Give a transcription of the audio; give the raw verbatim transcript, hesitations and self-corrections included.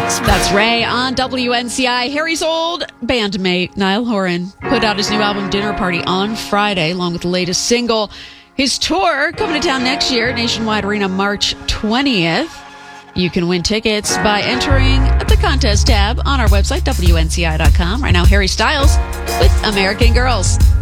That's Ray on W N C I. Harry's old bandmate, Niall Horan, put out his new album, Dinner Party, on Friday, along with the latest single. His tour coming to town next year, Nationwide Arena, March twentieth. You can win tickets by entering the contest tab on our website, W N C I dot com. Right now, Harry Styles with American Girls.